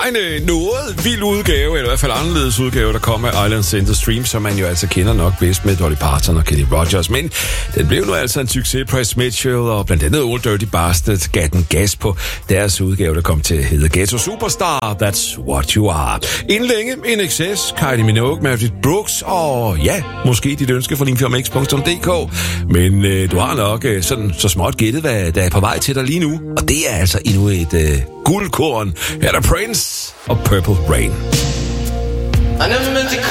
var en noget vild udgave, eller i hvert fald anderledes udgave, der kom af Islands in the Stream, som man jo altså kender nok bedst med Dolly Parton og Kenny Rogers. Men den blev nu altså en succes. Press Mitchell og blandt andet Old Dirty Bastard gav den gas på deres udgave, der kom til at hedde Ghetto Superstar, That's What You Are. Inden længe, INXS, Kylie Minogue, Maverick Brooks og ja, måske dit ønske fra linfirmx.dk. Men du har nok sådan så småt gættet, hvad der er på vej til dig lige nu. Og det er altså endnu et guldkorn. Her er der Prince og Purple Rain. I never meant to